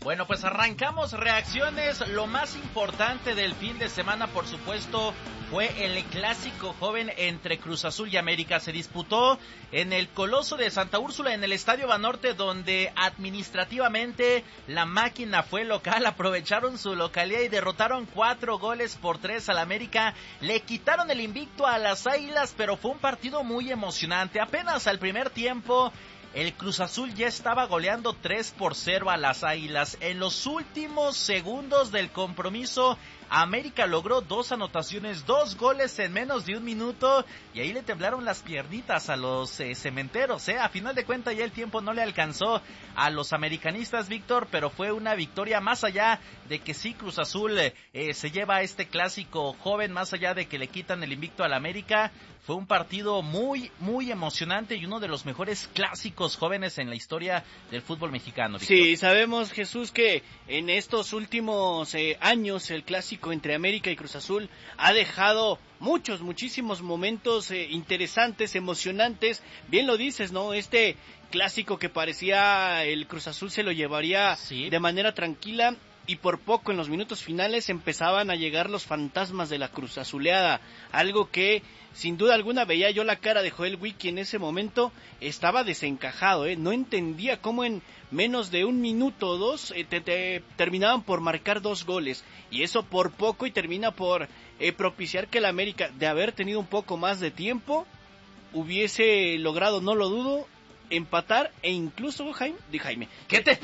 Bueno, pues arrancamos reacciones. Lo más importante del fin de semana, por supuesto, fue el clásico joven entre Cruz Azul y América. Se disputó en el Coloso de Santa Úrsula, en el Estadio Banorte, donde administrativamente la máquina fue local. Aprovecharon su localidad y derrotaron 4-3 al América. Le quitaron el invicto a las Águilas, pero fue un partido muy emocionante. Apenas al primer tiempo, el Cruz Azul ya estaba goleando 3-0 a las Águilas. En los últimos segundos del compromiso, América logró 2 anotaciones, 2 goles en menos de un minuto, y ahí le temblaron las piernitas a los cementeros, A final de cuentas ya el tiempo no le alcanzó a los americanistas, Víctor, pero fue una victoria más allá de que sí Cruz Azul se lleva este clásico joven, más allá de que le quitan el invicto al América. Fue un partido muy, muy emocionante y uno de los mejores clásicos jóvenes en la historia del fútbol mexicano, Víctor. Sí, sabemos, Jesús, que en estos últimos años el clásico entre América y Cruz Azul ha dejado muchísimos momentos interesantes, emocionantes. Bien lo dices, ¿no? Este clásico que parecía el Cruz Azul se lo llevaría de manera tranquila, y por poco en los minutos finales empezaban a llegar los fantasmas de la Cruz Azuleada, algo que sin duda alguna veía yo la cara de Joel Wiki en ese momento. Estaba desencajado, no entendía cómo en menos de un minuto o dos te terminaban por marcar 2 goles, y eso por poco, y termina por propiciar que el América, de haber tenido un poco más de tiempo, hubiese logrado, no lo dudo, empatar, e incluso Jaime, ¿qué te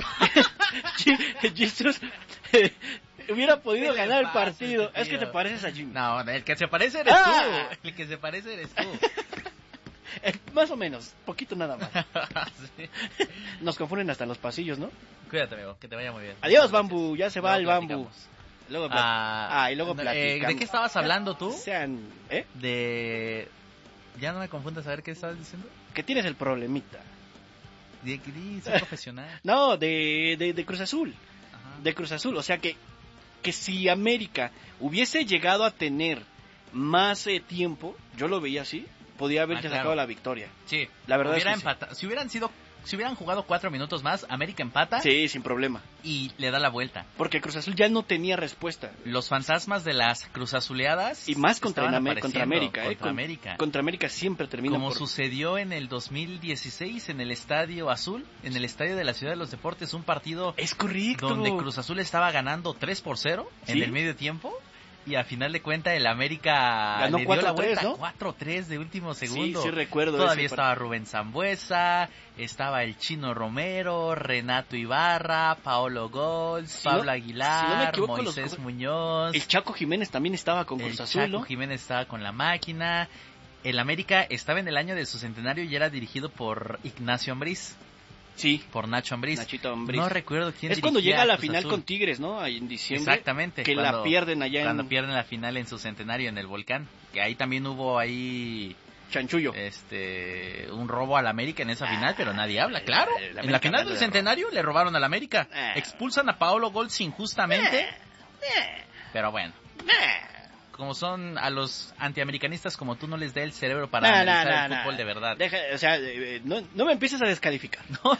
Jesús hubiera podido ganar el partido. Es que te pareces a Jimmy. No, el que se parece eres tú. El que se parece eres tú. Más o menos, poquito nada más. Sí. Nos confunden hasta en los pasillos, ¿no? Cuídate, amigo, que te vaya muy bien. Adiós, Bambu, ya se va el Bambu. Luego y luego platicamos. ¿De qué estabas hablando tú? De... Ya no me confundas, a ver qué estabas diciendo. Que tienes el problemita. Soy profesional. No, de Cruz Azul. Ajá. De Cruz Azul, o sea que si América hubiese llegado a tener más tiempo, yo lo veía así, podía haber sacado la victoria. Sí, la verdad hubiera es que empatado. Si hubieran jugado 4 minutos más, América empata. Sí, sin problema. Y le da la vuelta. Porque Cruz Azul ya no tenía respuesta. Los fantasmas de las Cruz Azuleadas. Y más contra América. Contra América siempre termina como sucedió en el 2016 en el Estadio Azul, en el Estadio de la Ciudad de los Deportes, un partido. Es correcto. Donde Cruz Azul estaba ganando 3-0 en el medio tiempo. Y a final de cuentas el América ganó le dio la vuelta, 4-3, ¿no? 4-3 de último segundo. Sí recuerdo. Todavía estaba Rubén Zambuesa, estaba el Chino Romero, Renato Ibarra, Paolo Golz, Pablo Aguilar, Moisés Muñoz. El Chaco Jiménez también estaba con Cruz Azul, El Chaco Jiménez estaba con la máquina. El América estaba en el año de su centenario y era dirigido por Ignacio Ambriz. Sí. Por Nacho Ambriz. Nachito Ambriz. No recuerdo quién es cuando llega a la final con Tigres, ¿no? Ahí en diciembre. Exactamente. Que la pierden allá cuando pierden la final en su centenario en el Volcán. Que ahí también hubo chanchullo. Un robo al América en esa final, pero nadie habla. Claro, en la final del centenario le robaron al América. Expulsan a Paolo Golz injustamente. Pero bueno. Como son a los antiamericanistas como tú, no les da el cerebro para analizar el fútbol de verdad. No me empieces a descalificar. ¿No?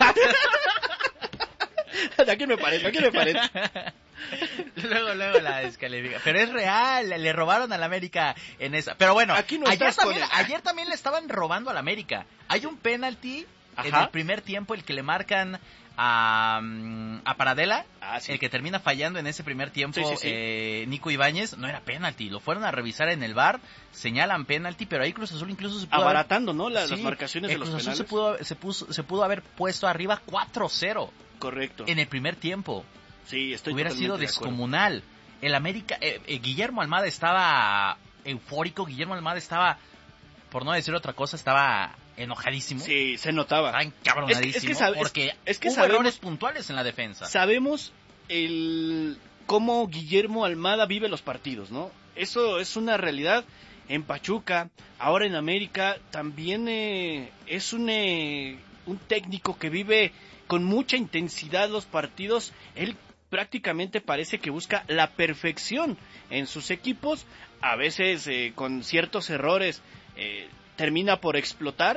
¿A quién me parece? Luego la descalifica. Pero es real, le robaron al América en esa. Pero bueno, ayer también le estaban robando al América. Hay un penalti en el primer tiempo, el que le marcan a Paradela, el que termina fallando en ese primer tiempo, Nico Ibáñez. No era penalti, lo fueron a revisar en el VAR, señalan penalti, pero ahí Cruz Azul incluso se pudo abaratando, ¿no? Las marcaciones de los Cruz Azul penales. se pudo haber puesto arriba 4-0. Correcto. En el primer tiempo. Sí, hubiera sido descomunal. El América, Guillermo Almada estaba eufórico, Guillermo Almada estaba, por no decir otra cosa, estaba enojadísimo. Sí, se notaba. Estaba encabronadísimo porque hubo errores puntuales en la defensa. Sabemos cómo Guillermo Almada vive los partidos, ¿no? Eso es una realidad. En Pachuca, ahora en América, también es un técnico que vive con mucha intensidad los partidos. Él prácticamente parece que busca la perfección en sus equipos, a veces con ciertos errores termina por explotar,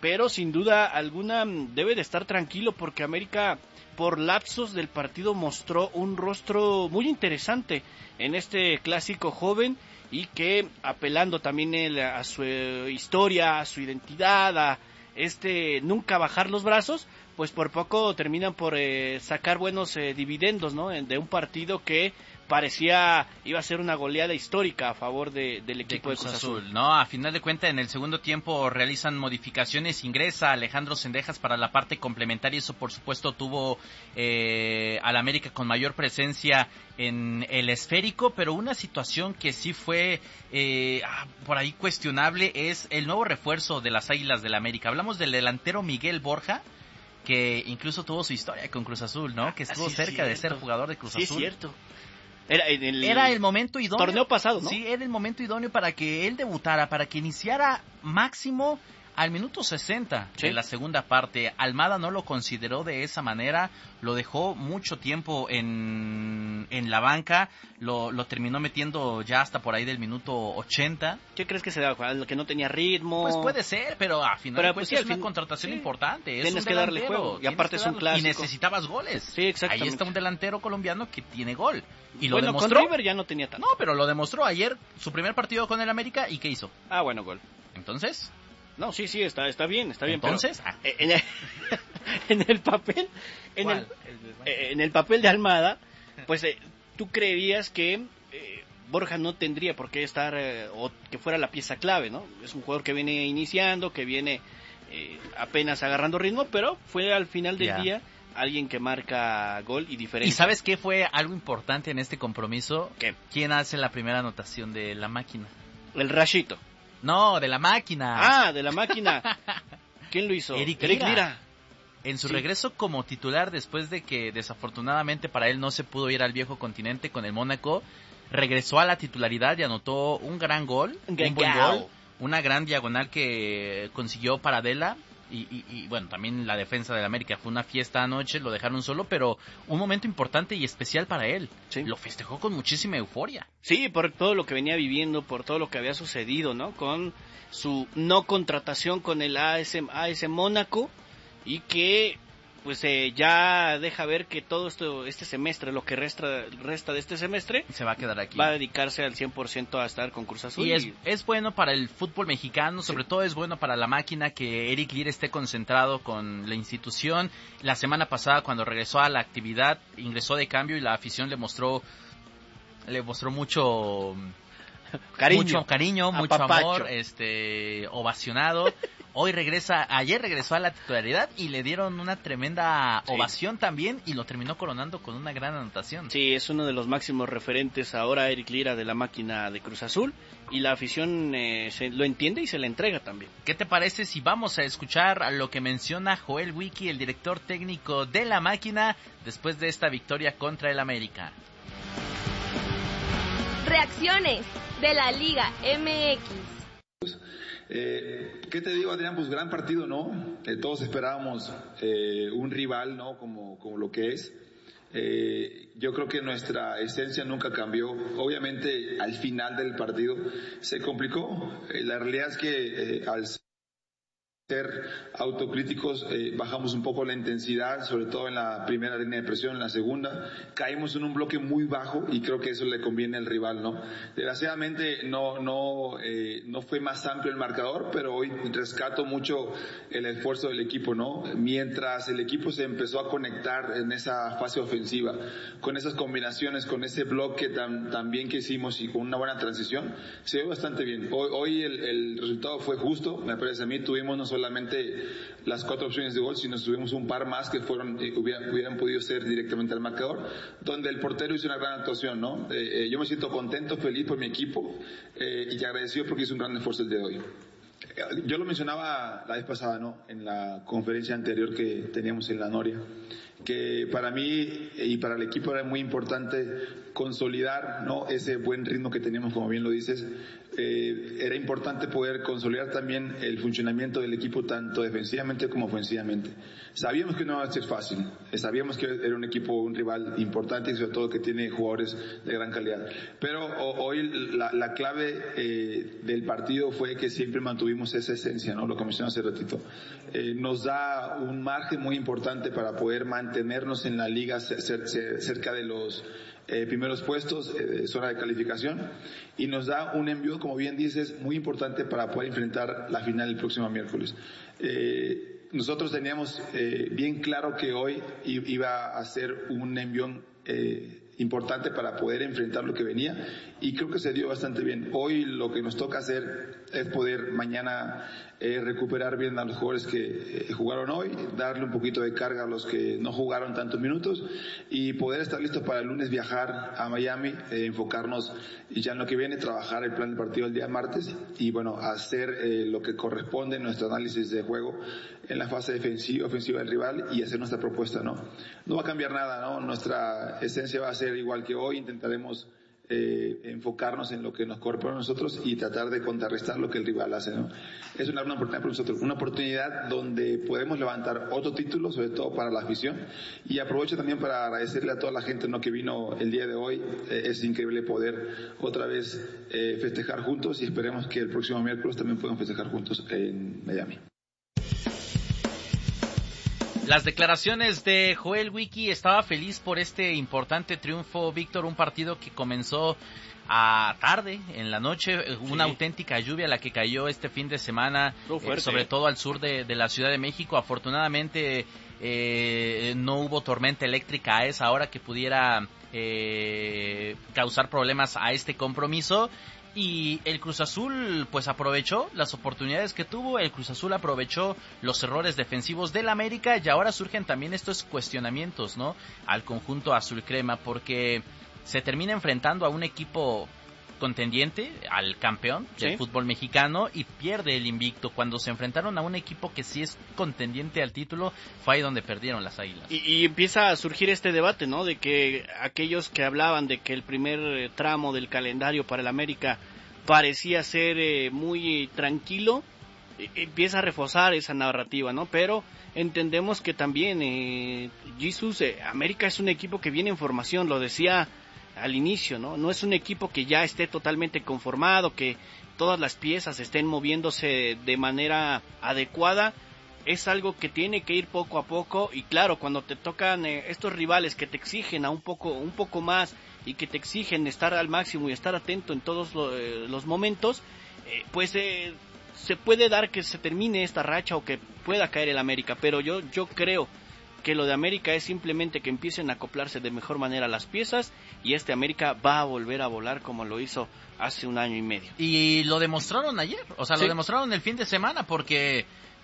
pero sin duda alguna debe de estar tranquilo porque América por lapsos del partido mostró un rostro muy interesante en este clásico joven y que apelando también a su historia, a su identidad, a nunca bajar los brazos, pues por poco terminan por sacar buenos dividendos, ¿no? De un partido que parecía iba a ser una goleada histórica a favor del equipo de Cruz Azul. No, a final de cuentas en el segundo tiempo realizan modificaciones, ingresa Alejandro Cendejas para la parte complementaria, eso por supuesto tuvo al América con mayor presencia en el esférico, pero una situación que sí fue por ahí cuestionable es el nuevo refuerzo de las Águilas del América. Hablamos del delantero Miguel Borja, que incluso tuvo su historia con Cruz Azul, ¿no? Que estuvo cerca de ser jugador de Cruz Azul. Sí, es cierto. Era el momento idóneo. Torneo pasado, ¿no? Sí, era el momento idóneo para que él debutara, para que iniciara máximo al minuto 60 de la segunda parte. Almada no lo consideró de esa manera, lo dejó mucho tiempo en la banca, lo terminó metiendo ya hasta por ahí del minuto 80. ¿Qué crees que se daba? ¿Que no tenía ritmo? Pues puede ser, pero al final pues es una contratación importante. Tienes que darle juego, y aparte es un clásico. Y necesitabas goles. Sí, exactamente. Ahí está un delantero colombiano que tiene gol. Y lo bueno, demostró. Con River ya no tenía tanto. No, pero lo demostró ayer, su primer partido con el América, ¿y qué hizo? Bueno, gol. Entonces... No, sí, está bien. Entonces, pero en el papel, en el papel de Almada, pues tú creerías que Borja no tendría por qué estar o que fuera la pieza clave, ¿no? Es un jugador que viene iniciando, que viene apenas agarrando ritmo, pero fue al final del día alguien que marca gol y diferencia. ¿Y sabes qué fue algo importante en este compromiso? ¿Qué? ¿Quién hace la primera anotación de la máquina? El Rashito. No, de la máquina. De la máquina. ¿Quién lo hizo? Eric Lira. En su regreso como titular, después de que desafortunadamente para él no se pudo ir al viejo continente con el Mónaco, regresó a la titularidad y anotó un gran gol, un buen gol, una gran diagonal que consiguió Paradela. Y bueno, también la defensa del América fue una fiesta anoche, lo dejaron solo, pero un momento importante y especial para él. Sí. Lo festejó con muchísima euforia. Sí, por todo lo que venía viviendo, por todo lo que había sucedido, ¿no? Con su no contratación con el AS Mónaco y que pues ya deja ver que todo este semestre, lo que resta de este semestre, se va a quedar aquí. Va a dedicarse al 100% a estar con Cruz Azul. Y es bueno para el fútbol mexicano, sobre todo es bueno para la máquina que Eric Lira esté concentrado con la institución. La semana pasada cuando regresó a la actividad, ingresó de cambio y la afición le mostró mucho cariño, mucho amor, ovacionado. Ayer regresó a la titularidad y le dieron una tremenda ovación también y lo terminó coronando con una gran anotación. Sí, es uno de los máximos referentes ahora Eric Lira de la máquina de Cruz Azul y la afición lo entiende y se le entrega también. ¿Qué te parece si vamos a escuchar a lo que menciona Joel Wiki, el director técnico de la máquina, después de esta victoria contra el América? Reacciones de la Liga MX. ¿Qué te digo, Adrián? Pues gran partido, ¿no? Todos esperábamos un rival, ¿no? Como lo que es. Yo creo que nuestra esencia nunca cambió. Obviamente, al final del partido se complicó. La realidad es que al ser autocríticos, bajamos un poco la intensidad, sobre todo en la primera línea de presión, en la segunda, caímos en un bloque muy bajo y creo que eso le conviene al rival, ¿no? Desgraciadamente no fue más amplio el marcador, pero hoy rescato mucho el esfuerzo del equipo, ¿no? Mientras el equipo se empezó a conectar en esa fase ofensiva, con esas combinaciones, con ese bloque tan bien que hicimos y con una buena transición, se ve bastante bien. Hoy el resultado fue justo, me parece a mí, tuvimos no solamente las 4 opciones de gol, sino tuvimos un par más que hubieran podido ser directamente al marcador, donde el portero hizo una gran actuación, ¿no? Yo me siento contento, feliz por mi equipo y agradecido porque hizo un gran esfuerzo el día de hoy. Yo lo mencionaba la vez pasada, ¿no? En la conferencia anterior que teníamos en la Noria, que para mí y para el equipo era muy importante consolidar, ¿no? Ese buen ritmo que teníamos, como bien lo dices, era importante poder consolidar también el funcionamiento del equipo tanto defensivamente como ofensivamente. Sabíamos que no iba a ser fácil, sabíamos que era un equipo, un rival importante y sobre todo que tiene jugadores de gran calidad. Pero hoy la clave del partido fue que siempre mantuvimos esa esencia, ¿no? Lo que mencioné hace ratito. Nos da un margen muy importante para poder mantenernos en la liga cerca de los primeros puestos, zona de calificación, y nos da un envío, como bien dices, muy importante para poder enfrentar la final el próximo miércoles. Nosotros teníamos bien claro que hoy iba a ser un envión importante para poder enfrentar lo que venía, y creo que se dio bastante bien. Hoy lo que nos toca hacer es poder mañana recuperar bien a los jugadores que jugaron hoy, darle un poquito de carga a los que no jugaron tantos minutos y poder estar listos para el lunes viajar a Miami, enfocarnos ya en lo que viene, trabajar el plan de partido el día martes y bueno, hacer lo que corresponde en nuestro análisis de juego en la fase defensiva, ofensiva del rival y hacer nuestra propuesta, ¿no? No va a cambiar nada, ¿no? Nuestra esencia va a ser igual que hoy, intentaremos enfocarnos en lo que nos corresponde a nosotros y tratar de contrarrestar lo que el rival hace, ¿no? Es una oportunidad para nosotros, una oportunidad donde podemos levantar otro título, sobre todo para la afición, y aprovecho también para agradecerle a toda la gente, ¿no?, que vino el día de hoy. Es increíble poder otra vez festejar juntos y esperemos que el próximo miércoles también podamos festejar juntos en Miami. Las declaraciones de Joel Wiki, estaba feliz por este importante triunfo, Víctor, un partido que comenzó a tarde, en la noche, una auténtica lluvia la que cayó este fin de semana, sobre todo al sur de la Ciudad de México. Afortunadamente no hubo tormenta eléctrica a esa hora que pudiera causar problemas a este compromiso. Y el Cruz Azul pues aprovechó las oportunidades que tuvo, el Cruz Azul aprovechó los errores defensivos del América y ahora surgen también estos cuestionamientos, ¿no?, al conjunto azul crema, porque se termina enfrentando a un equipo contendiente, al campeón del fútbol mexicano, y pierde el invicto. Cuando se enfrentaron a un equipo que sí es contendiente al título, fue ahí donde perdieron las Águilas. Y empieza a surgir este debate, ¿no?, de que aquellos que hablaban de que el primer tramo del calendario para el América parecía ser muy tranquilo, empieza a reforzar esa narrativa, ¿no? Pero entendemos que también Jesús, América es un equipo que viene en formación, lo decía al inicio, ¿no? No es un equipo que ya esté totalmente conformado, que todas las piezas estén moviéndose de manera adecuada. Es algo que tiene que ir poco a poco, y claro, cuando te tocan estos rivales que te exigen a un poco más y que te exigen estar al máximo y estar atento en todos los momentos, pues se puede dar que se termine esta racha o que pueda caer el América. Pero yo creo que lo de América es simplemente que empiecen a acoplarse de mejor manera las piezas, y este América va a volver a volar como lo hizo hace un año y medio. Y lo demostraron ayer, lo demostraron el fin de semana, porque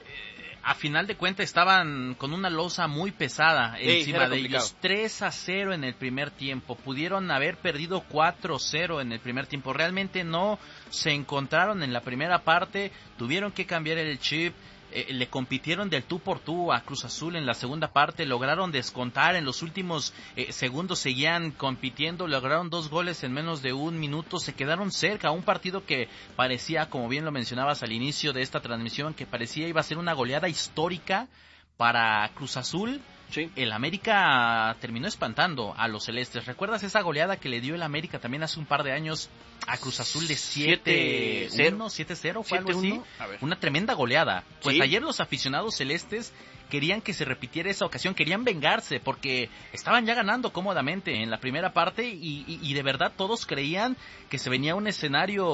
a final de cuentas estaban con una losa muy pesada encima de ellos. 3-0 en el primer tiempo, pudieron haber perdido 4-0 en el primer tiempo, realmente no se encontraron en la primera parte, tuvieron que cambiar el chip. Le compitieron del tú por tú a Cruz Azul en la segunda parte, lograron descontar en los últimos segundos, seguían compitiendo, lograron 2 goles en menos de un minuto, se quedaron cerca, un partido que parecía, como bien lo mencionabas al inicio de esta transmisión, que parecía iba a ser una goleada histórica para Cruz Azul. Sí. El América terminó espantando a los celestes. ¿Recuerdas esa goleada que le dio el América también hace un par de años a Cruz Azul de 7-1, 7-0, fue algo así? Una tremenda goleada. Pues ayer los aficionados celestes querían que se repitiera esa ocasión, querían vengarse porque estaban ya ganando cómodamente en la primera parte y de verdad todos creían que se venía un escenario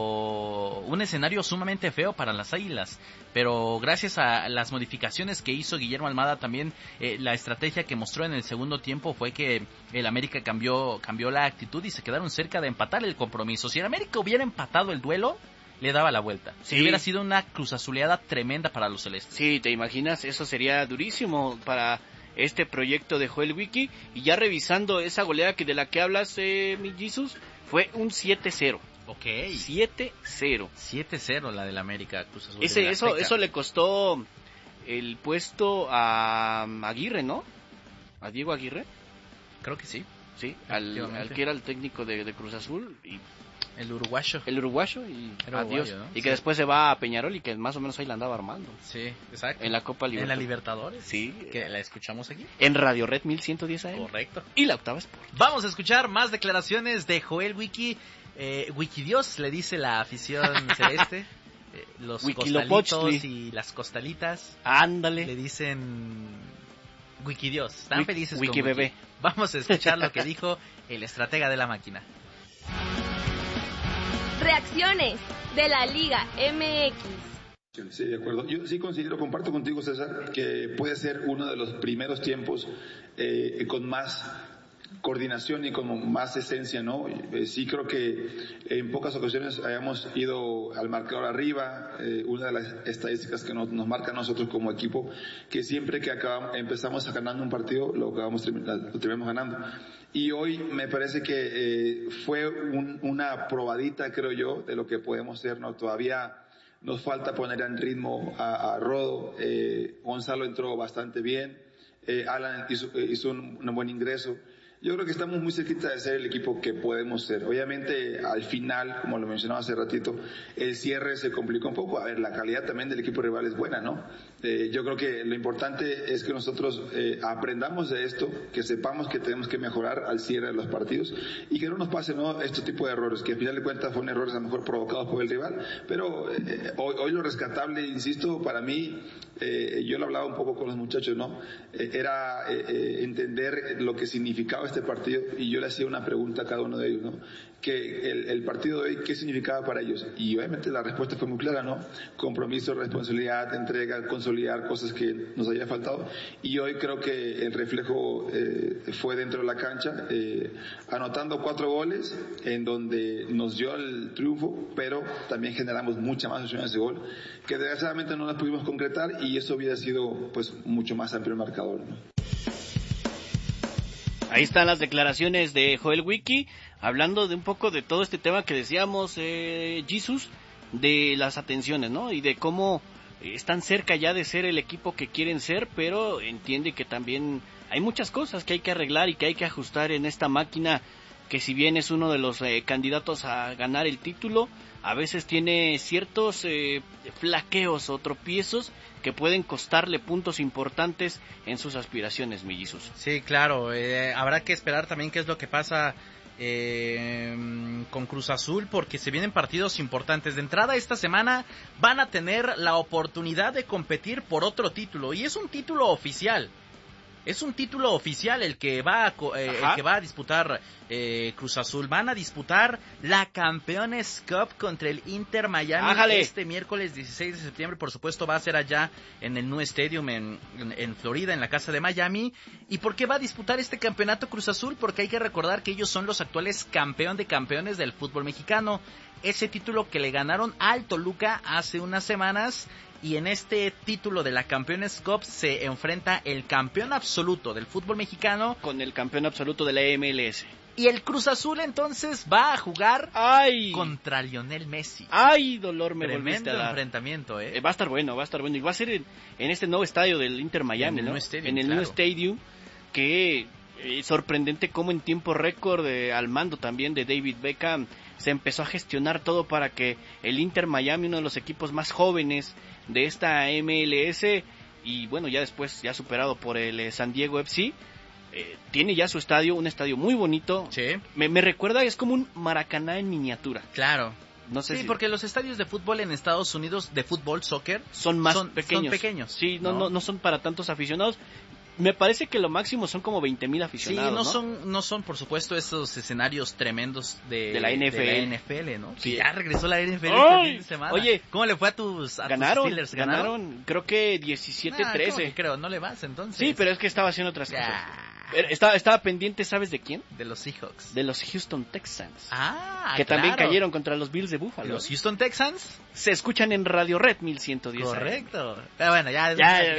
sumamente feo para las Águilas. Pero gracias a las modificaciones que hizo Guillermo Almada, también la estrategia que mostró en el segundo tiempo fue que el América cambió la actitud y se quedaron cerca de empatar el compromiso. Si el América hubiera empatado el duelo, le daba la vuelta. Sí. Hubiera sido una cruzazuleada tremenda para los celestes. Sí, ¿te imaginas? Eso sería durísimo para este proyecto de Joel Wiki. Y ya revisando esa goleada de la que hablas, mi Jesus, fue un 7-0. Ok. 7-0. 7-0 la del América, Cruz Azul. Eso le costó el puesto a Aguirre, ¿no? A Diego Aguirre. Creo que sí. Sí, al que era el técnico de Cruz Azul. Y El uruguayo. Y Era adiós. uruguayo, ¿no? Y que después se va a Peñarol y que más o menos ahí la andaba armando. Sí, exacto. En la Copa Libertadores. En la Libertadores. Sí. Que la escuchamos aquí. En Radio Red 1110 AM. Correcto. Y la Octava Sport. Vamos a escuchar más declaraciones de Joel Wiki. Wikidios le dice la afición celeste. Los costalitos y las costalitas. Ándale. Le dicen Wikidios. Están felices Wiki con Wiki. bebé. Vamos a escuchar lo que dijo el estratega de la máquina. Reacciones de la Liga MX. Sí, de acuerdo. Yo sí comparto contigo, César, que puede ser uno de los primeros tiempos con más coordinación y con más esencia, ¿no? Sí creo que en pocas ocasiones hayamos ido al marcador arriba. Una de las estadísticas que nos marca a nosotros como equipo, que siempre que empezamos ganando un partido, lo terminamos ganando. Y hoy me parece que fue una probadita, creo yo, de lo que podemos ser, ¿no? Todavía nos falta poner en ritmo a Rodo. Gonzalo entró bastante bien. Alan hizo un buen ingreso. Yo creo que estamos muy cerquita de ser el equipo que podemos ser. Obviamente, al final, como lo mencionaba hace ratito, el cierre se complicó un poco. A ver, la calidad también del equipo rival es buena, ¿no? Yo creo que lo importante es que nosotros aprendamos de esto, que sepamos que tenemos que mejorar al cierre de los partidos y que no nos pase, ¿no?, este tipo de errores, que al final de cuentas fueron errores a lo mejor provocados por el rival. Pero hoy lo rescatable, insisto, para mí, yo lo hablaba un poco con los muchachos, ¿no? Era entender lo que significaba este partido, y yo le hacía una pregunta a cada uno de ellos, ¿no? Que el partido de hoy, ¿qué significaba para ellos? Y obviamente la respuesta fue muy clara, ¿no? Compromiso, responsabilidad, entrega, consolidar cosas que nos había faltado. Y hoy creo que el reflejo fue dentro de la cancha, anotando 4 goles, en donde nos dio el triunfo, pero también generamos muchas más opciones de gol, que desgraciadamente no las pudimos concretar, y eso hubiera sido pues mucho más amplio el marcador, ¿no? Ahí están las declaraciones de Joel Wiki, hablando de un poco de todo este tema que decíamos, Jesus, de las atenciones, ¿no? Y de cómo están cerca ya de ser el equipo que quieren ser, pero entiende que también hay muchas cosas que hay que arreglar y que hay que ajustar en esta máquina, que si bien es uno de los candidatos a ganar el título, a veces tiene ciertos flaqueos o tropiezos que pueden costarle puntos importantes en sus aspiraciones, mellizos. Sí, claro, habrá que esperar también qué es lo que pasa con Cruz Azul, porque se vienen partidos importantes. De entrada, esta semana van a tener la oportunidad de competir por otro título, y es un título oficial. Es un título oficial el que va a disputar Cruz Azul. Van a disputar la Campeones Cup contra el Inter Miami. ¡Ájale! Este miércoles 16 de septiembre, por supuesto, va a ser allá en el Nu Stadium en Florida, en la casa de Miami. ¿Y por qué va a disputar este campeonato Cruz Azul? Porque hay que recordar que ellos son los actuales campeón de campeones del fútbol mexicano. Ese título que le ganaron al Toluca hace unas semanas. Y en este título de la Campeones Cup se enfrenta el campeón absoluto del fútbol mexicano con el campeón absoluto de la MLS. Y el Cruz Azul entonces va a jugar contra Lionel Messi. ¡Ay, dolor me Tremendo volviste a dar! Enfrentamiento, Va a estar bueno. Y va a ser en este nuevo estadio del Inter Miami, ¿no? En el nuevo Stadium, que sorprendente cómo en tiempo récord, al mando también de David Beckham, se empezó a gestionar todo para que el Inter Miami, uno de los equipos más jóvenes de esta MLS, y bueno, ya después, ya superado por el San Diego FC, tiene ya su estadio, un estadio muy bonito. Sí. Me recuerda, es como un Maracaná en miniatura. Claro. No sé porque los estadios de fútbol en Estados Unidos, de fútbol, soccer, son pequeños. Sí, no son para tantos aficionados. Me parece que lo máximo son como 20,000 aficionados. Sí, no son por supuesto esos escenarios tremendos de la NFL. De la NFL, ¿no? Sí. Ya regresó la NFL este fin de semana. Oye, ¿cómo le fue a tus Steelers? Ganaron, creo que 17-13. Creo, no le vas entonces. Sí, pero es que estaba haciendo otras cosas. Estaba pendiente, ¿sabes de quién? De los Seahawks. De los Houston Texans. Que también cayeron contra los Bills de Buffalo. Los Houston Texans se escuchan en Radio Red 1110. Correcto. Pero bueno, ya.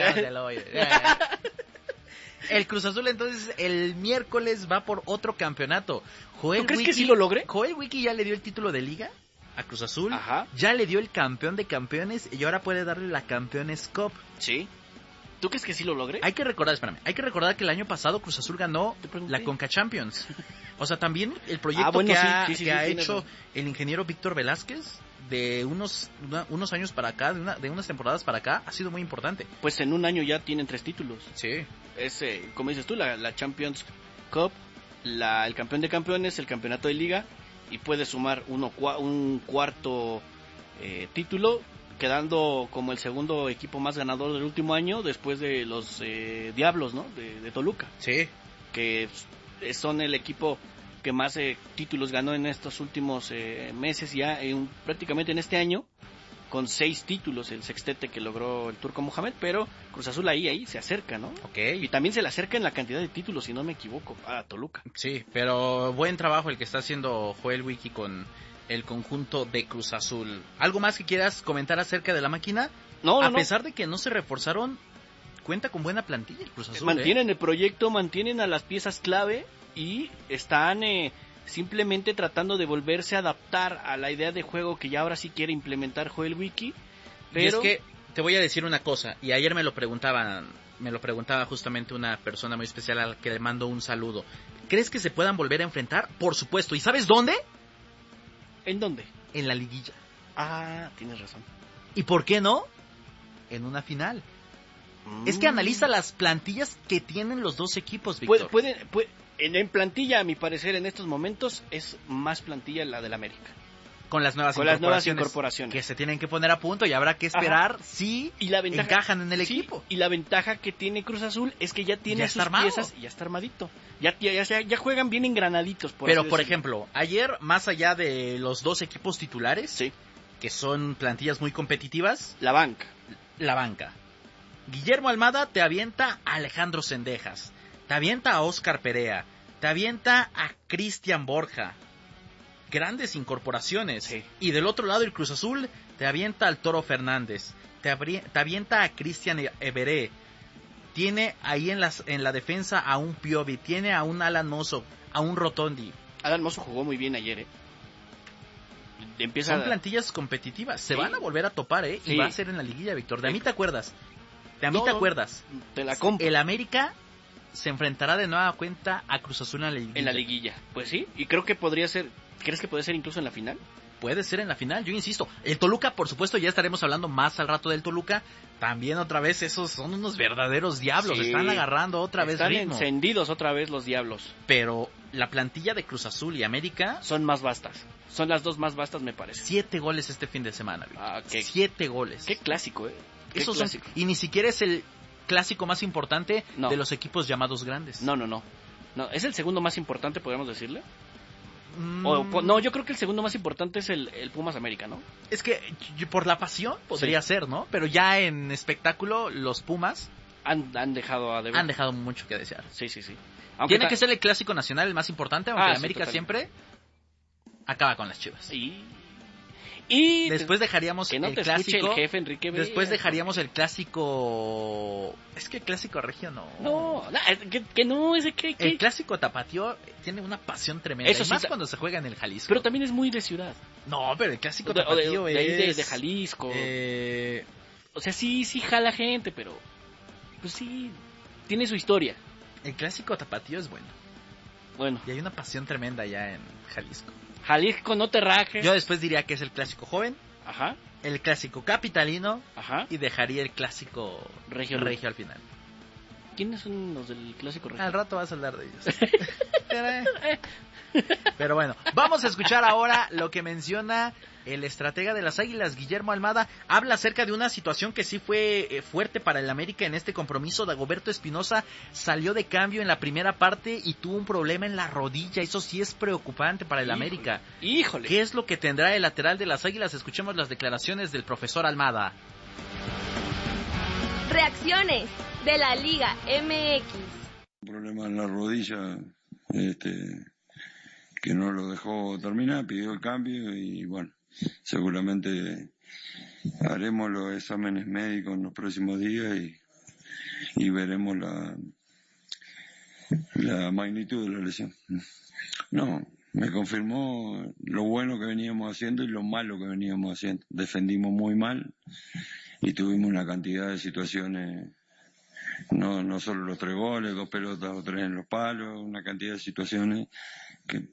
El Cruz Azul entonces el miércoles va por otro campeonato. ¿Tú crees que sí lo logre? Joel Wiki ya le dio el título de liga a Cruz Azul. Ajá. Ya le dio el campeón de campeones y ahora puede darle la Campeones Cup. Sí. ¿Tú crees que sí lo logre? Hay que recordar que el año pasado Cruz Azul ganó la Conca Champions. O sea, también el proyecto bueno, que ha tienes hecho razón. el ingeniero Víctor Velázquez de unos años para acá, de unas temporadas para acá, ha sido muy importante. Pues en un año ya tienen 3 títulos. Sí. Es, como dices tú, la Champions Cup, el campeón de campeones, el campeonato de liga, y puede sumar un cuarto título, quedando como el segundo equipo más ganador del último año, después de los Diablos, ¿no? De Toluca. Sí. Que son el equipo que más títulos ganó en estos últimos meses, ya prácticamente en este año, con 6 títulos, el sextete que logró el Turco Mohamed, pero Cruz Azul ahí se acerca, ¿no? Ok. Y también se le acerca en la cantidad de títulos, si no me equivoco, a Toluca. Sí, pero buen trabajo el que está haciendo Joel Wiki con el conjunto de Cruz Azul. ¿Algo más que quieras comentar acerca de la máquina? No, A pesar de que no se reforzaron, cuenta con buena plantilla el Cruz Azul. Mantienen el proyecto, mantienen a las piezas clave y están simplemente tratando de volverse a adaptar a la idea de juego que ya ahora sí quiere implementar Joel Wiki. Pero... Y es que te voy a decir una cosa, y ayer me lo preguntaba justamente una persona muy especial a la que le mando un saludo. ¿Crees que se puedan volver a enfrentar? Por supuesto. ¿Y sabes dónde? ¿En dónde? En la liguilla. Ah, tienes razón. ¿Y por qué no? En una final. Es que analiza las plantillas que tienen los dos equipos, Víctor. En plantilla, a mi parecer, en estos momentos, es más plantilla la del América. Con las nuevas incorporaciones que se tienen que poner a punto y habrá que esperar si encajan en el equipo. Y la ventaja que tiene Cruz Azul es que ya tiene sus piezas y ya está armadito. Ya juegan bien engranaditos. Pero, por ejemplo, ayer, más allá de los dos equipos titulares, que son plantillas muy competitivas, la banca. Guillermo Almada te avienta a Alejandro Cendejas, te avienta a Óscar Perea, te avienta a Cristian Borja. Grandes incorporaciones. Sí. Y del otro lado el Cruz Azul te avienta al Toro Fernández, te avienta a Cristian Everé. Tiene ahí en la defensa a un Piovi, tiene a un Alan Mozo, a un Rotondi. Alan Mozo jugó muy bien ayer, Son plantillas competitivas, se van a volver a topar, y va a ser en la liguilla, Víctor. ¿De mí te acuerdas? ¿Te acuerdas? Te la compro. El América se enfrentará de nueva cuenta a Cruz Azul en la liguilla. Pues sí, y creo que podría ser. ¿Crees que puede ser incluso en la final? Puede ser en la final, yo insisto. El Toluca, por supuesto, ya estaremos hablando más al rato del Toluca. También otra vez, esos son unos verdaderos diablos. Están agarrando otra vez ritmo. Están encendidos otra vez los diablos. Pero la plantilla de Cruz Azul y América son más vastas. Son las dos más vastas, me parece. 7 goles este fin de semana, Víctor. 7 goles. Qué clásico, Esos son, y ni siquiera es el clásico más importante de los equipos llamados grandes. No, es el segundo más importante, podríamos decirle. No, yo creo que el segundo más importante es el Pumas América, ¿no? Es que por la pasión podría ser, ¿no? Pero ya en espectáculo los Pumas han dejado a deber. Han dejado mucho que desear. Sí. Tiene que ser el clásico nacional el más importante, aunque América siempre acaba con las Chivas. Y después dejaríamos el clásico. El jefe Enrique Bella. Después dejaríamos el clásico. Es que el clásico regio no. El clásico tapatío tiene una pasión tremenda. Eso sí, más cuando se juega en el Jalisco. Pero también es muy de ciudad. No, pero el clásico tapatío de Jalisco. O sea, sí jala gente, pero pues sí tiene su historia. El clásico tapatío es bueno. Y hay una pasión tremenda allá en Jalisco. Jalisco, no te rajes. Yo después diría que es el clásico joven. Ajá. El clásico capitalino. Ajá. Y dejaría el clásico regio al final. ¿Quiénes son los del clásico regio? Al rato vas a hablar de ellos. Pero bueno, vamos a escuchar ahora lo que menciona el estratega de las Águilas, Guillermo Almada. Habla acerca de una situación que sí fue fuerte para el América en este compromiso. Dagoberto Espinosa salió de cambio en la primera parte y tuvo un problema en la rodilla. Eso sí es preocupante para el América. Híjole. ¿Qué es lo que tendrá el lateral de las Águilas? Escuchemos las declaraciones del profesor Almada. Reacciones de la Liga MX. Un problema en la rodilla, que no lo dejó terminar, pidió el cambio y bueno, seguramente haremos los exámenes médicos en los próximos días y veremos la magnitud de la lesión. No, me confirmó lo bueno que veníamos haciendo y lo malo que veníamos haciendo. Defendimos muy mal y tuvimos una cantidad de situaciones no solo los 3 goles, 2 pelotas o 3 en los palos, una cantidad de situaciones que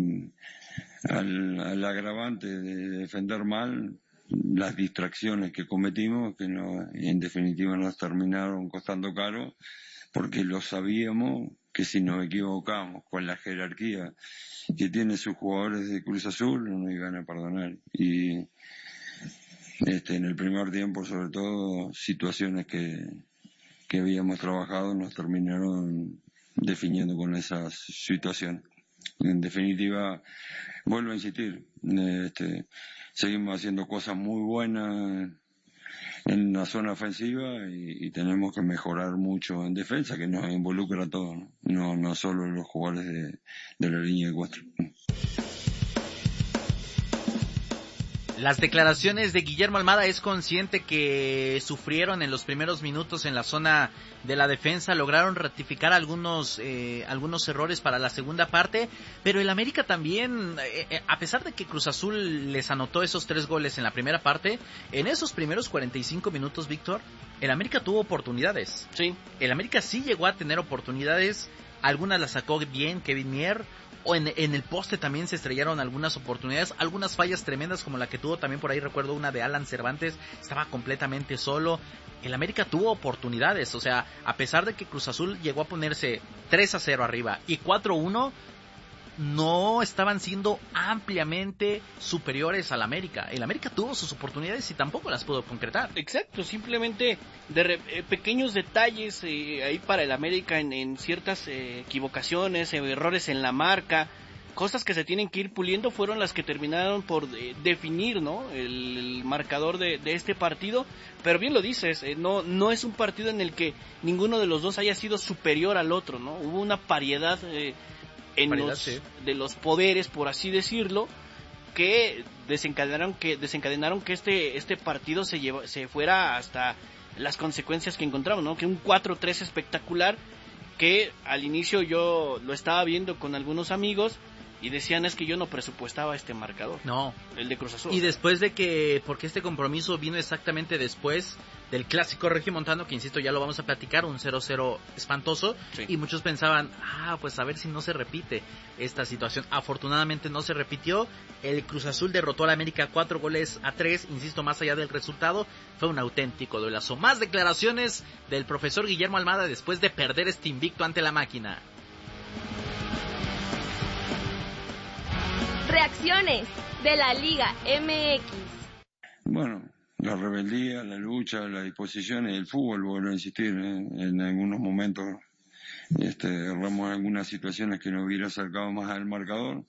al agravante de defender mal, las distracciones que cometimos, que en definitiva nos terminaron costando caro, porque lo sabíamos que si nos equivocamos con la jerarquía que tienen sus jugadores de Cruz Azul, no nos iban a perdonar. Y en el primer tiempo, sobre todo, situaciones que habíamos trabajado nos terminaron definiendo con esas situaciones. En definitiva, vuelvo a insistir, seguimos haciendo cosas muy buenas en la zona ofensiva y tenemos que mejorar mucho en defensa, que nos involucra a todos, no solo los jugadores de la línea de 4. Las declaraciones de Guillermo Almada, es consciente que sufrieron en los primeros minutos en la zona de la defensa, lograron rectificar algunos errores para la segunda parte, pero el América también, a pesar de que Cruz Azul les anotó esos 3 goles en la primera parte, en esos primeros 45 minutos, Víctor, el América tuvo oportunidades. Sí. El América sí llegó a tener oportunidades, algunas las sacó bien Kevin Mier, o en el poste también se estrellaron algunas oportunidades, algunas fallas tremendas como la que tuvo también por ahí, recuerdo una de Alan Cervantes, estaba completamente solo. El América tuvo oportunidades, o sea, a pesar de que Cruz Azul llegó a ponerse 3-0 arriba y 4-1, no estaban siendo ampliamente superiores al América. El América tuvo sus oportunidades y tampoco las pudo concretar. Exacto, simplemente pequeños detalles ahí para el América en ciertas equivocaciones, errores en la marca, cosas que se tienen que ir puliendo, fueron las que terminaron por definir, ¿no?, el marcador de este partido. Pero bien lo dices, no es un partido en el que ninguno de los dos haya sido superior al otro, ¿no? Hubo una paridad de los poderes, por así decirlo, que desencadenaron que este partido se fuera hasta las consecuencias que encontramos, ¿no? Que un 4-3 espectacular, que al inicio yo lo estaba viendo con algunos amigos y decían, es que yo no presupuestaba este marcador. No. El de Cruz Azul. Y después porque este compromiso vino exactamente después del clásico regiomontano, que insisto, ya lo vamos a platicar, un 0-0 espantoso, sí. Y muchos pensaban, pues a ver si no se repite esta situación. Afortunadamente no se repitió, el Cruz Azul derrotó al América 4-3, insisto, más allá del resultado, fue un auténtico duelazo. Más declaraciones del profesor Guillermo Almada después de perder este invicto ante la máquina. Reacciones de la Liga MX. Bueno, la rebeldía, la lucha, la disposición y el fútbol, vuelvo a insistir, en algunos momentos erramos algunas situaciones que nos hubiera acercado más al marcador,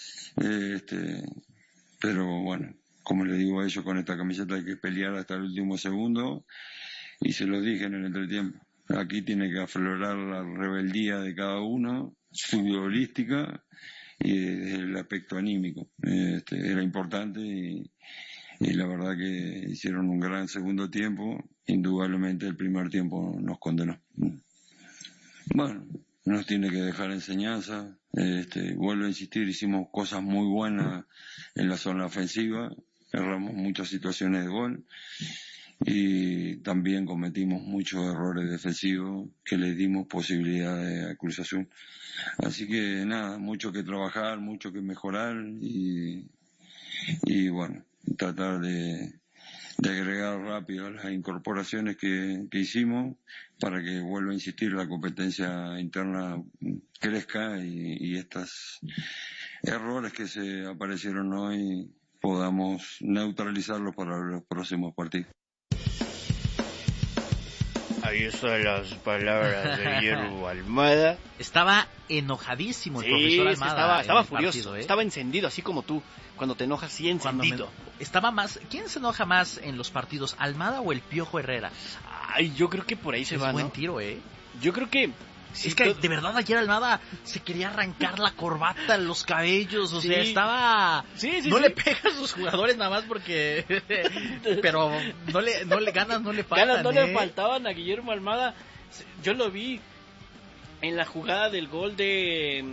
pero bueno, como le digo a ellos, con esta camiseta hay que pelear hasta el último segundo, y se lo dije en el entretiempo, aquí tiene que aflorar la rebeldía de cada uno, futbolística, y desde el aspecto anímico. Era importante y la verdad que hicieron un gran segundo tiempo. Indudablemente el primer tiempo nos condenó. Bueno, nos tiene que dejar enseñanza. Vuelvo a insistir, hicimos cosas muy buenas en la zona ofensiva, erramos muchas situaciones de gol y también cometimos muchos errores defensivos que le dimos posibilidades a Cruz Azul. Así que nada, mucho que trabajar, mucho que mejorar y bueno, tratar de agregar rápido las incorporaciones que hicimos para que, vuelva a insistir, la competencia interna crezca y estos errores que se aparecieron hoy podamos neutralizarlos para los próximos partidos. Ahí están las palabras de Guillermo Almada. Estaba enojadísimo el profesor Almada. Estaba furioso, partido, estaba encendido, así como tú. Cuando te enojas, sí, encendido. ¿Quién se enoja más en los partidos, Almada o el Piojo Herrera? Ay, yo creo que por ahí se va, ¿no? Es buen tiro, Yo creo que... Sí, es que de verdad ayer Almada se quería arrancar la corbata, los cabellos, o sea, estaba... No le pega a sus jugadores nada más porque... Pero no le ganas, no le faltan. Ganas no le faltaban a Guillermo Almada. Yo lo vi en la jugada del gol de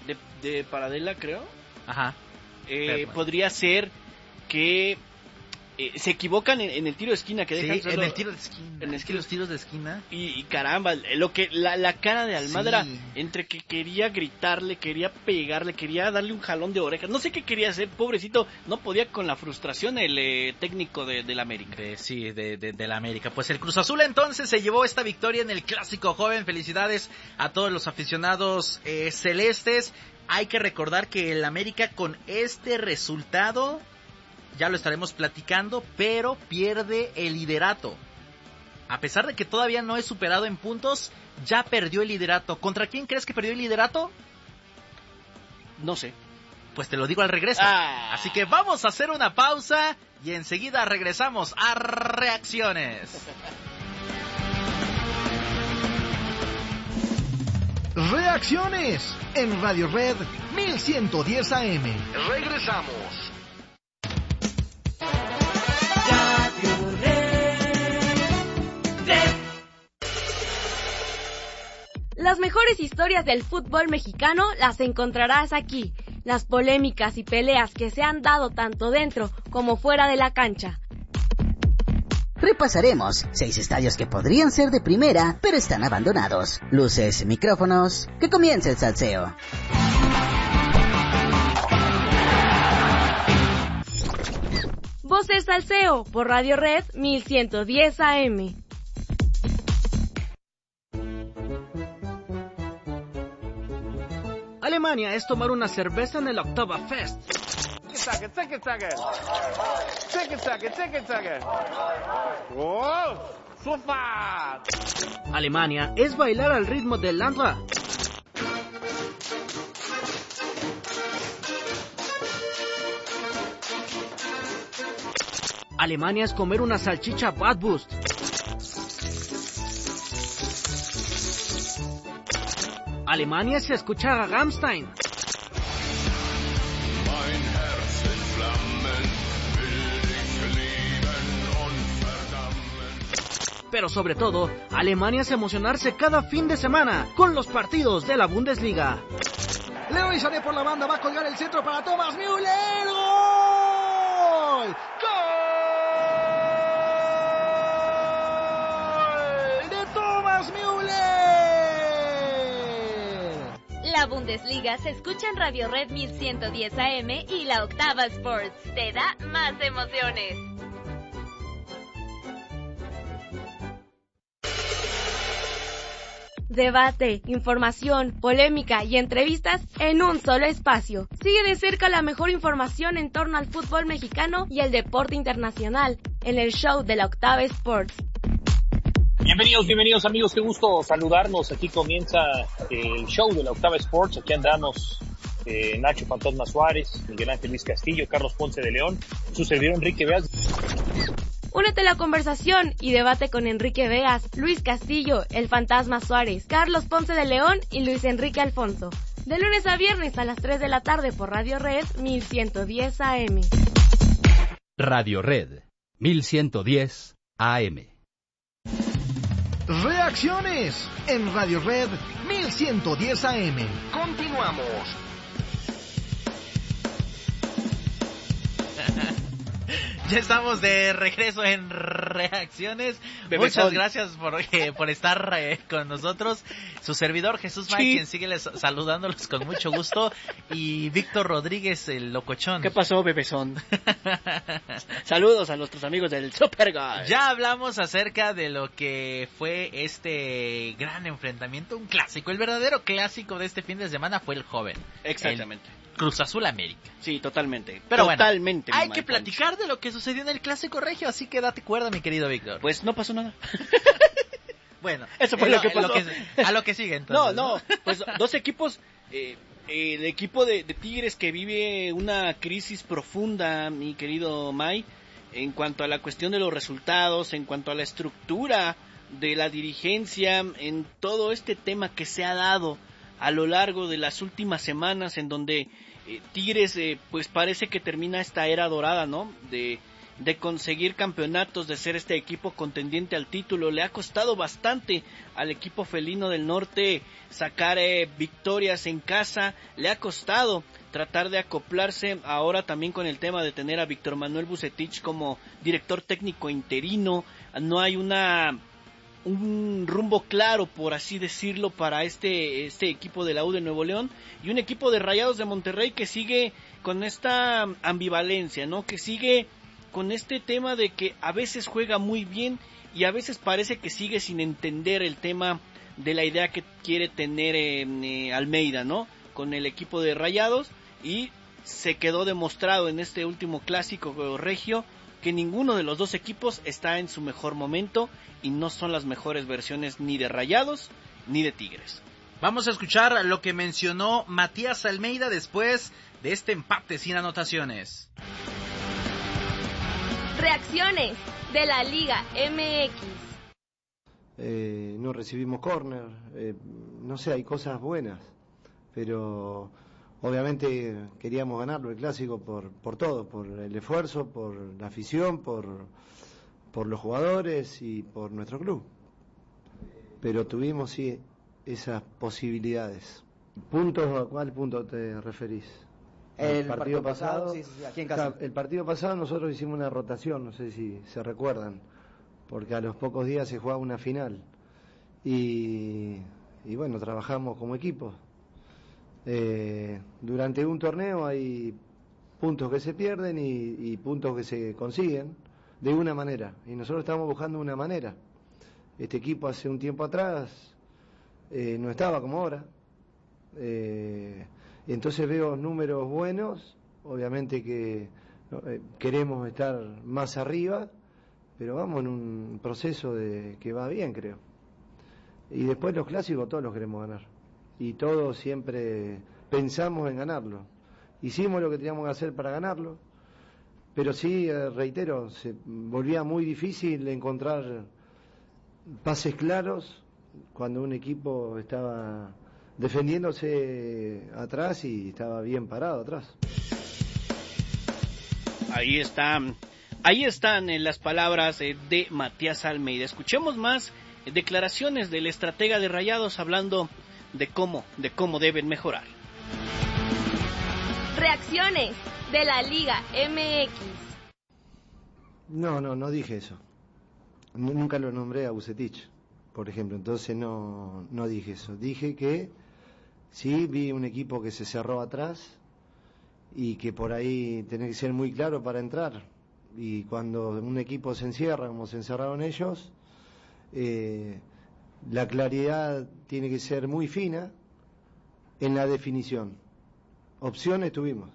Paradela, creo. Ajá. Podría ser que se equivocan en el tiro de esquina que dejan solo, en el tiro de esquina, los tiros de esquina. Y caramba, la cara de Almada Sí. entre que quería gritarle, quería pegarle, quería darle un jalón de orejas, no sé qué quería hacer, pobrecito, no podía con la frustración el técnico del América. De la América. Pues el Cruz Azul entonces se llevó esta victoria en el Clásico Joven. Felicidades a todos los aficionados celestes. Hay que recordar que el América con este resultado, ya lo estaremos platicando, pero pierde el liderato. A pesar de que todavía no es superado en puntos, ya perdió el liderato. ¿Contra quién crees que perdió el liderato? No sé. Pues te lo digo al regreso. Así que vamos a hacer una pausa y enseguida regresamos a Reacciones. Reacciones en Radio Red 1110 AM. Regresamos. Las mejores historias del fútbol mexicano las encontrarás aquí. Las polémicas y peleas que se han dado tanto dentro como fuera de la cancha. Repasaremos 6 estadios que podrían ser de primera, pero están abandonados. Luces, micrófonos, que comience el salseo. Voces Salseo por Radio Red 1110 AM. Alemania es tomar una cerveza en el Oktoberfest. Alemania es bailar al ritmo del Landra. Alemania es comer una salchicha Bratwurst. Alemania es escuchar a Rammstein. Pero sobre todo, Alemania es emocionarse cada fin de semana con los partidos de la Bundesliga. Leroy Sané por la banda, va a colgar el centro para Thomas Müller. ¡Gol! ¡Gol! ¡De Thomas Müller! La Bundesliga se escucha en Radio Red 1110 AM y la Octava Sports te da más emociones. Debate, información, polémica y entrevistas en un solo espacio. Sigue de cerca la mejor información en torno al fútbol mexicano y el deporte internacional en el show de la Octava Sports. Bienvenidos amigos, qué gusto saludarnos. Aquí comienza el show de la Octava Sports. Aquí andamos Nacho Fantasma Suárez, Miguel Ángel Luis Castillo, Carlos Ponce de León, su servidor Enrique Beas. Únete a la conversación y debate con Enrique Beas, Luis Castillo, el Fantasma Suárez, Carlos Ponce de León y Luis Enrique Alfonso. De lunes a viernes a las 3 de la tarde por Radio Red 1110 AM. Radio Red 1110 AM. Reacciones en Radio Red 1110 AM. Continuamos. Ya estamos de regreso en Reacciones. Bebezón. Muchas gracias por estar con nosotros. Su servidor Jesús May, Sí. quien sigue saludándolos con mucho gusto. Y Víctor Rodríguez, el locochón. ¿Qué pasó, bebezón? Saludos a nuestros amigos del Super Guy. Ya hablamos acerca de lo que fue este gran enfrentamiento, un clásico. El verdadero clásico de este fin de semana fue el joven. Exactamente. Cruz Azul América. Sí, totalmente. Pero totalmente. bueno, hay mi que mal Poncho. platicar de lo que sucedió en el Clásico Regio, así que date cuerda, mi querido Víctor. Pues no pasó nada. Bueno, Eso fue lo que pasó. A lo que sigue entonces. No, pues dos equipos, el equipo de Tigres que vive una crisis profunda, mi querido May, en cuanto a la cuestión de los resultados, en cuanto a la estructura de la dirigencia, en todo este tema que se ha dado a lo largo de las últimas semanas, en donde Tigres pues parece que termina esta era dorada, ¿no? De de conseguir campeonatos, de ser este equipo contendiente al título. Le ha costado bastante al equipo felino del norte sacar victorias en casa, le ha costado tratar de acoplarse ahora también con el tema de tener a Víctor Manuel Vucetich como director técnico interino. No hay un rumbo claro, por así decirlo, para este equipo de la U de Nuevo León, y un equipo de Rayados de Monterrey que sigue con esta ambivalencia, ¿no? Que sigue con este tema de que a veces juega muy bien y a veces parece que sigue sin entender el tema de la idea que quiere tener Almeida, ¿no? Con el equipo de Rayados, y se quedó demostrado en este último clásico regio que ninguno de los dos equipos está en su mejor momento y no son las mejores versiones ni de Rayados ni de Tigres. Vamos a escuchar lo que mencionó Matías Almeida después de este empate sin anotaciones. Reacciones de la Liga MX. No recibimos córner, no sé, hay cosas buenas, pero obviamente queríamos ganarlo el clásico por todo, por el esfuerzo, por la afición, por los jugadores y por nuestro club. Pero tuvimos sí esas posibilidades. ¿Puntos? ¿A cuál punto te referís? El partido pasado, sí, aquí en casa. El partido pasado nosotros hicimos una rotación, no sé si se recuerdan, porque a los pocos días se jugaba una final y bueno, trabajamos como equipo. Durante un torneo hay puntos que se pierden y puntos que se consiguen de una manera, y nosotros estamos buscando una manera. Este equipo hace un tiempo atrás no estaba como ahora, entonces veo números buenos, obviamente que queremos estar más arriba, pero vamos en un proceso que va bien, creo. Y después los clásicos todos los queremos ganar, y todos siempre pensamos en ganarlo. Hicimos lo que teníamos que hacer para ganarlo, pero sí, reitero, se volvía muy difícil encontrar pases claros cuando un equipo estaba defendiéndose atrás y estaba bien parado atrás. Ahí están las palabras de Matías Almeida. Escuchemos más declaraciones del estratega de Rayados hablando de cómo deben mejorar. Reacciones de la Liga MX. No dije eso. Nunca lo nombré a Vucetich, por ejemplo, entonces no dije eso. Dije que sí, vi un equipo que se cerró atrás y que por ahí tenés que ser muy claro para entrar. Y cuando un equipo se encierra, como se encerraron ellos, la claridad tiene que ser muy fina en la definición. Opciones tuvimos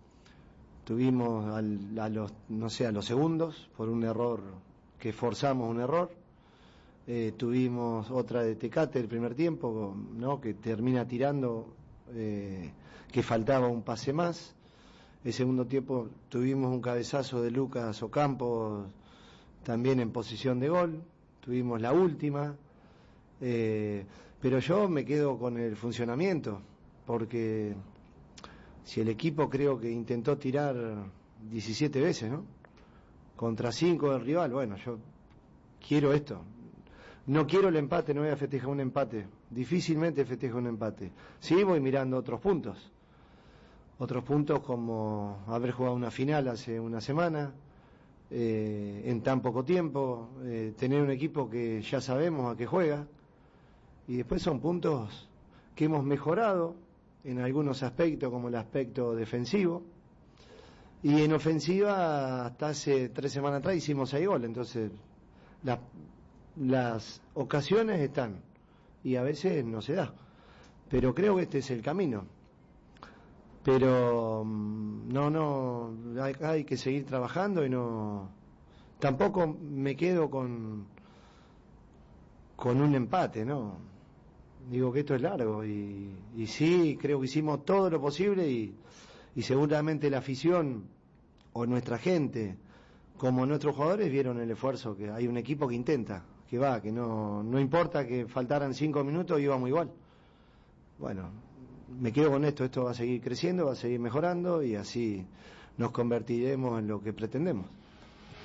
a los segundos por un error, que forzamos un error. Tuvimos otra de Tecate el primer tiempo, ¿no?, que termina tirando, que faltaba un pase más. El segundo tiempo tuvimos un cabezazo de Lucas Ocampo también en posición de gol. Tuvimos la última, pero yo me quedo con el funcionamiento, porque si el equipo creo que intentó tirar 17 veces, ¿no?, contra 5 del rival, bueno, yo quiero esto. No quiero el empate, no voy a festejar un empate. Difícilmente festejo un empate. Sí, voy mirando otros puntos. Otros puntos como haber jugado una final hace una semana, en tan poco tiempo, tener un equipo que ya sabemos a qué juega. Y después son puntos que hemos mejorado en algunos aspectos, como el aspecto defensivo. Y en ofensiva, hasta hace 3 semanas atrás hicimos 6 goles. Entonces, las ocasiones están y a veces no se da, pero creo que este es el camino. Pero hay que seguir trabajando y tampoco me quedo con un empate, no digo que esto es largo y sí, creo que hicimos todo lo posible y seguramente la afición o nuestra gente como nuestros jugadores vieron el esfuerzo, que hay un equipo que intenta, que va, que no importa que faltaran 5 minutos, íbamos igual. Bueno, me quedo con esto va a seguir creciendo, va a seguir mejorando y así nos convertiremos en lo que pretendemos.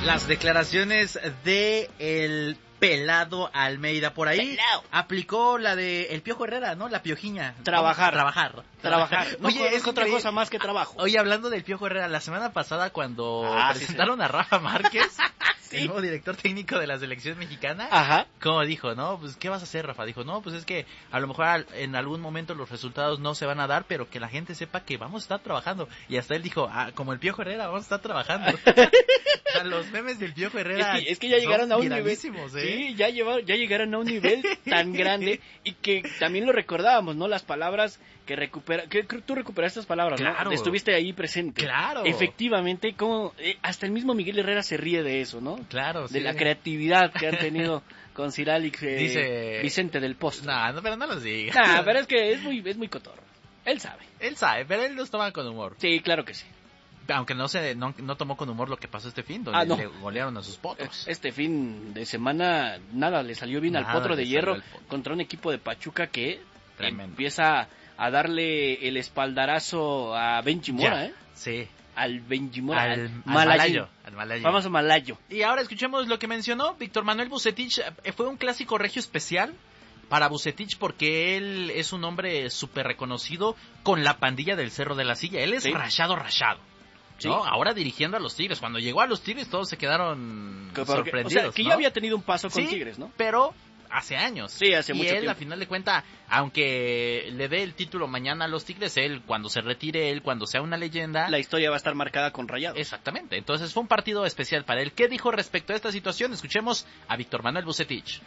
Las declaraciones de el Pelado Almeida. Por ahí aplicó la de el Piojo Herrera, ¿no? La piojiña. Trabajar. No, Oye, es otra cosa más que trabajo. Oye, hablando del Piojo Herrera, la semana pasada cuando presentaron a Rafa Márquez, el nuevo director técnico de la selección mexicana, como dijo, ¿no? Pues, ¿qué vas a hacer, Rafa? Dijo, no, pues es que a lo mejor en algún momento los resultados no se van a dar, pero que la gente sepa que vamos a estar trabajando. Y hasta él dijo, como el Piojo Herrera, vamos a estar trabajando. O sea, los memes del Piojo Herrera es que ya llegaron a un nivel, ¿eh? sí, ya llegaron a un nivel tan grande, y que también lo recordábamos, ¿no? Las palabras que tú recuperaste estas palabras, claro, ¿no? Estuviste ahí presente. Claro. Efectivamente, como hasta el mismo Miguel Herrera se ríe de eso, ¿no? Claro, de la creatividad que han tenido con Sir Alex, Vicente del Posto. No, pero no lo digas. No, pero es que es muy cotorro. Él sabe, pero él los toma con humor. Sí, claro que sí. Aunque no tomó con humor lo que pasó este fin, donde le golearon a sus potros. Este fin de semana nada le salió bien al Potro de Hierro contra un equipo de Pachuca que empieza a darle el espaldarazo a Benji Mora, Sí. Al Benji Mora, al Malayo. Famoso Malayo. Y ahora escuchemos lo que mencionó Víctor Manuel Vucetich. Fue un clásico regio especial para Vucetich porque él es un hombre súper reconocido con la pandilla del Cerro de la Silla. Él es rachado. Sí. ¿No? Ahora dirigiendo a los Tigres. Cuando llegó a los Tigres todos se quedaron sorprendidos. O sea, que ya había tenido un paso con Tigres, ¿no? Pero hace años. Sí, hace mucho tiempo. Y él, a final de cuentas, aunque le dé el título mañana a los Tigres, él, cuando se retire, él, cuando sea una leyenda... La historia va a estar marcada con Rayados. Exactamente. Entonces fue un partido especial para él. ¿Qué dijo respecto a esta situación? Escuchemos a Víctor Manuel Vucetich.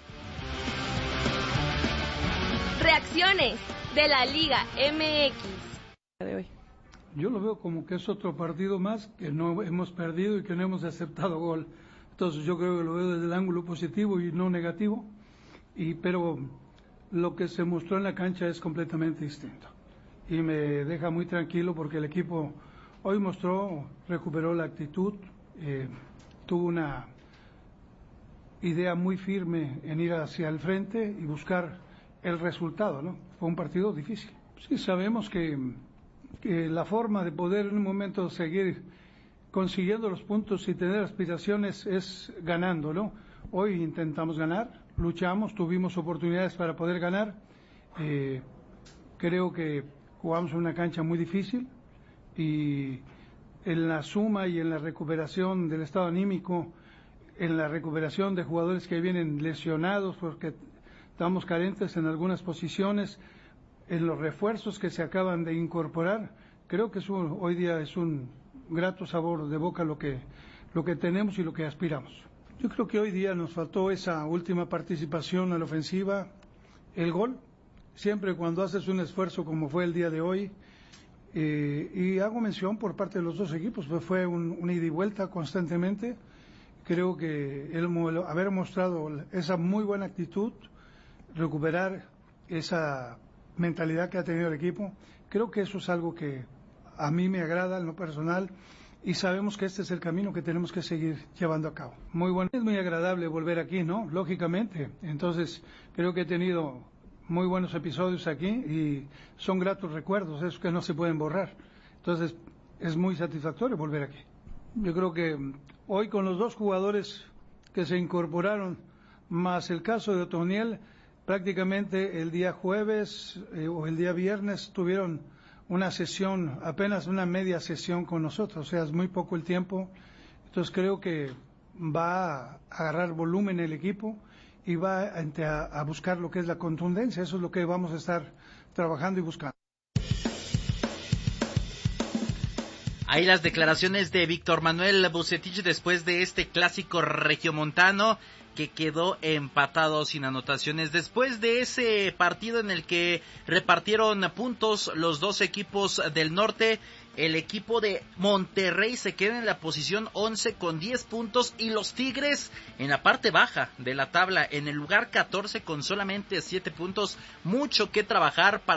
Reacciones de la Liga MX. De hoy. Yo lo veo como que es otro partido más que no hemos perdido y que no hemos aceptado gol. Entonces yo creo que lo veo desde el ángulo positivo y no negativo. Pero lo que se mostró en la cancha es completamente distinto. Y me deja muy tranquilo porque el equipo hoy recuperó la actitud, tuvo una idea muy firme en ir hacia el frente y buscar el resultado, ¿no? Fue un partido difícil. Sí, sabemos que la forma de poder en un momento seguir consiguiendo los puntos y tener aspiraciones es ganando, ¿no? Hoy intentamos ganar, luchamos, tuvimos oportunidades para poder ganar. Creo que jugamos en una cancha muy difícil y en la suma y en la recuperación del estado anímico, en la recuperación de jugadores que vienen lesionados porque estamos carentes en algunas posiciones, en los refuerzos que se acaban de incorporar, creo que hoy día es un grato sabor de boca lo que tenemos y lo que aspiramos. Yo creo que hoy día nos faltó esa última participación a la ofensiva, el gol, siempre cuando haces un esfuerzo como fue el día de hoy, y hago mención por parte de los dos equipos, pues fue un ida y vuelta constantemente. Creo que haber mostrado esa muy buena actitud, recuperar esa mentalidad que ha tenido el equipo, creo que eso es algo que a mí me agrada en lo personal y sabemos que este es el camino que tenemos que seguir llevando a cabo. Muy bueno, es muy agradable volver aquí, ¿no? Lógicamente, entonces creo que he tenido muy buenos episodios aquí y son gratos recuerdos, esos que no se pueden borrar. Entonces es muy satisfactorio volver aquí. Yo creo que hoy con los dos jugadores que se incorporaron, más el caso de Otoniel, prácticamente el día jueves o el día viernes tuvieron una sesión, apenas una media sesión con nosotros, o sea, es muy poco el tiempo. Entonces creo que va a agarrar volumen el equipo y va a buscar lo que es la contundencia, eso es lo que vamos a estar trabajando y buscando. Ahí las declaraciones de Víctor Manuel Vucetich después de este clásico regiomontano que quedó empatado sin anotaciones. Después de ese partido en el que repartieron puntos los dos equipos del norte, el equipo de Monterrey se queda en la posición 11 con 10 puntos y los Tigres en la parte baja de la tabla en el lugar 14 con solamente 7 puntos. Mucho que trabajar para